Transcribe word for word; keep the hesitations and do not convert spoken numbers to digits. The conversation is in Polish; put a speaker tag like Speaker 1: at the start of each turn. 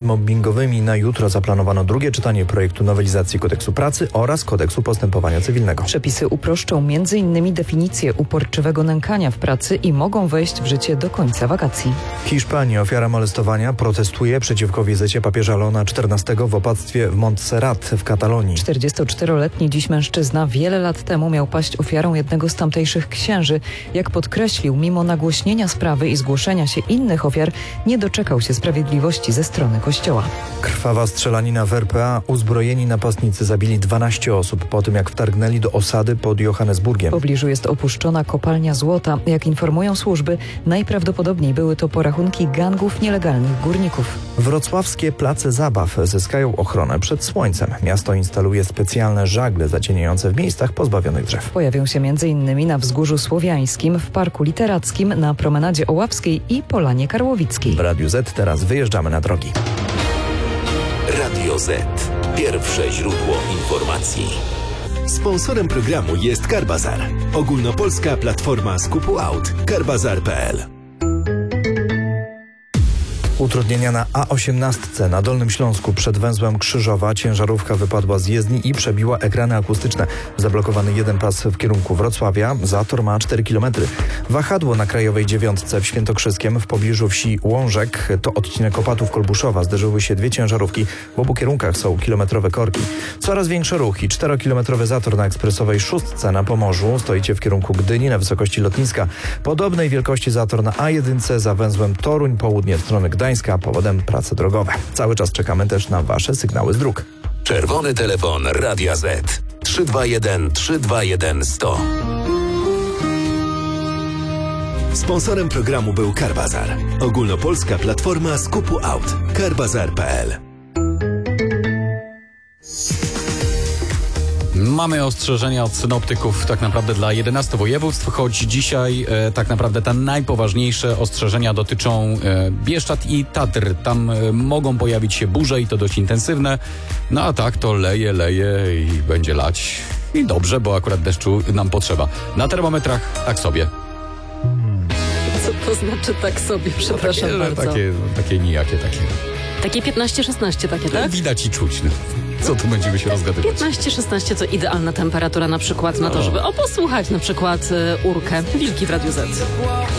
Speaker 1: antymobbingowymi. Na jutro zaplanowano drugie czytanie projektu nowelizacji Kodeksu Pracy oraz Kodeksu Postępowania Cywilnego.
Speaker 2: Przepisy uproszczą między innymi definicję uporczywego nękania w pracy i mogą wejść w życie do końca wakacji.
Speaker 1: W Hiszpanii ofiara molestowania protestuje przeciwko wizycie papieża Leona czternastego w opactwie w Montserrat w Katalonii.
Speaker 2: czterdziestoczteroletni dziś mężczyzna wiele lat temu miał paść ofiarą jednego z tamtejszych księży. Jak podkreślił, mimo nagłośnienia sprawy i zgłoszenia się innych ofiar, nie doczekał się sprawiedliwości ze strony kościoła.
Speaker 1: Krwawa strzelanina w R P A. Uzbrojeni napastnicy zabili dwanaście osób po tym, jak wtargnęli do osady pod Johannesburgiem.
Speaker 2: W pobliżu jest opuszczona kopalnia złota. Jak informują służby, najprawdopodobniej były to porachunki gangów nielegalnych górników.
Speaker 1: Wrocławskie place zabaw zyskają ochronę przed słońcem. Miasto instaluje specjalne żagle zacieniające w miejscach pozbawionych drzew.
Speaker 2: Pojawią się między innymi na Wzgórzu Słowiańskim, w Parku Literackim, na Promenadzie Oławskiej i Polanie Karłowickiej.
Speaker 1: W Radiu Z teraz wyjeżdżamy na drogi.
Speaker 3: Radio Z. Pierwsze źródło informacji. Sponsorem programu jest Carbazar. Ogólnopolska platforma skupu aut. carbazar kropka p l.
Speaker 1: Utrudnienia na A osiemnaście na Dolnym Śląsku przed węzłem Krzyżowa. Ciężarówka wypadła z jezdni i przebiła ekrany akustyczne. Zablokowany jeden pas w kierunku Wrocławia. Zator ma cztery kilometry. Wahadło na Krajowej Dziewiątce w Świętokrzyskiem w pobliżu wsi Łążek. To odcinek Opatów-Kolbuszowa. Zderzyły się dwie ciężarówki. W obu kierunkach są kilometrowe korki. Coraz większe ruchy. Czterokilometrowy zator na ekspresowej szóstce na Pomorzu. Stoicie w kierunku Gdyni na wysokości lotniska. Podobnej wielkości zator na A jeden za węzłem Toruń, południe w stronę Gdańska. Powodem prace drogowe. Cały czas czekamy też na Wasze sygnały z dróg.
Speaker 3: Czerwony telefon Radia Z. trzy dwa jeden trzy dwa jeden sto. Sponsorem programu był Carbazar. Ogólnopolska platforma skupu aut. carbazar kropka p l.
Speaker 4: Mamy ostrzeżenia od synoptyków tak naprawdę dla jedenastu województw, choć dzisiaj e, tak naprawdę te najpoważniejsze ostrzeżenia dotyczą e, Bieszczad i Tatr. Tam e, mogą pojawić się burze i to dość intensywne. No a tak to leje, leje i będzie lać. I dobrze, bo akurat deszczu nam potrzeba. Na termometrach tak sobie.
Speaker 5: Co to znaczy tak sobie? Przepraszam
Speaker 4: no, takie,
Speaker 5: bardzo.
Speaker 4: Takie, takie nijakie, takie.
Speaker 5: Takie piętnaście szesnaście takie, tak?
Speaker 4: Widać i czuć. No. Co tu będziemy się rozgadywać?
Speaker 5: piętnaście szesnaście to idealna temperatura na przykład na to, żeby o posłuchać na przykład y, Urkę. Wilki w Radiu Z.